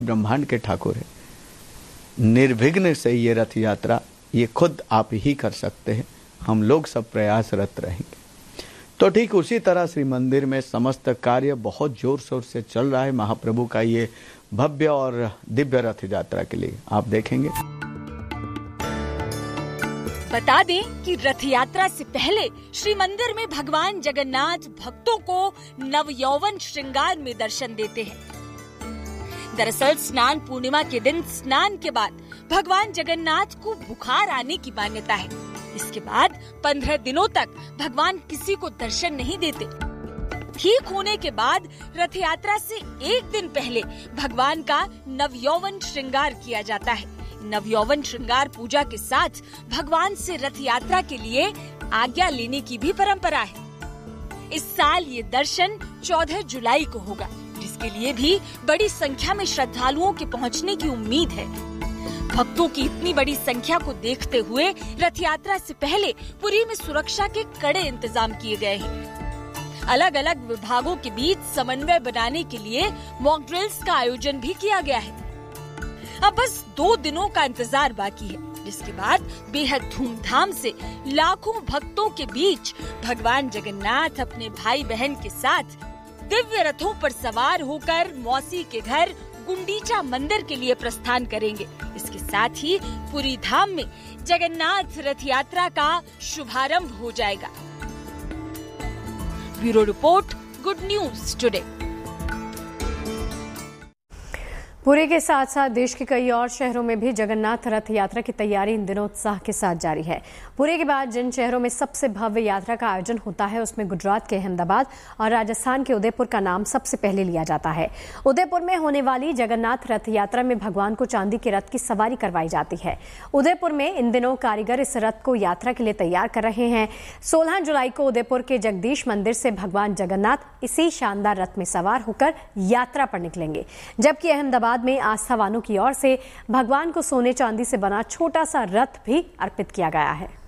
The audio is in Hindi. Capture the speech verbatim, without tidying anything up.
ब्रह्मांड के ठाकुर है। निर्विघ्न से ये रथ यात्रा ये खुद आप ही कर सकते हैं, हम लोग सब प्रयासरत रहेंगे। तो ठीक उसी तरह श्री मंदिर में समस्त कार्य बहुत जोर शोर से चल रहा है महाप्रभु का ये भव्य और दिव्य रथ यात्रा के लिए आप देखेंगे। बता दें कि रथ यात्रा से पहले श्री मंदिर में भगवान जगन्नाथ भक्तों को नवयौवन श्रृंगार में दर्शन देते हैं। दरअसल स्नान पूर्णिमा के दिन स्नान के बाद भगवान जगन्नाथ को बुखार आने की मान्यता है। इसके बाद पंद्रह दिनों तक भगवान किसी को दर्शन नहीं देते। ठीक होने के बाद रथ यात्रा से एक दिन पहले भगवान का नवयौवन श्रृंगार किया जाता है। नवयौवन श्रृंगार पूजा के साथ भगवान से रथ यात्रा के लिए आज्ञा लेने की भी परंपरा है। इस साल ये दर्शन चौदह जुलाई को होगा, जिसके लिए भी बड़ी संख्या में श्रद्धालुओं के पहुंचने की उम्मीद है। भक्तों की इतनी बड़ी संख्या को देखते हुए रथ यात्रा से पहले पुरी में सुरक्षा के कड़े इंतजाम किए गए हैं। अलग अलग विभागों के बीच समन्वय बनाने के लिए मॉक ड्रिल्स का आयोजन भी किया गया है। अब बस दो दिनों का इंतजार बाकी है, जिसके बाद बेहद धूमधाम से लाखों भक्तों के बीच भगवान जगन्नाथ अपने भाई बहन के साथ दिव्य रथों पर सवार होकर मौसी के घर गुंडीचा मंदिर के लिए प्रस्थान करेंगे। इसके साथ ही पुरी धाम में जगन्नाथ रथ यात्रा का शुभारंभ हो जाएगा। Bureau report, good news today. Puri के साथ साथ देश के कई और शहरों में भी जगन्नाथ रथ यात्रा की तैयारी इन दिनों उत्साह के साथ जारी है। पुरी के बाद जिन शहरों में सबसे भव्य यात्रा का आयोजन होता है उसमें गुजरात के अहमदाबाद और राजस्थान के उदयपुर का नाम सबसे पहले लिया जाता है। उदयपुर में होने वाली जगन्नाथ रथ यात्रा में भगवान को चांदी के रथ की सवारी करवाई जाती है। उदयपुर में इन दिनों कारीगर इस रथ को यात्रा के लिए तैयार कर रहे हैं। सोलह जुलाई को उदयपुर के जगदीश मंदिर से भगवान जगन्नाथ इसी शानदार रथ में सवार होकर यात्रा पर निकलेंगे, जबकि अहमदाबाद में आस्थावानों की ओर से भगवान को सोने चांदी से बना छोटा सा रथ भी अर्पित किया गया है।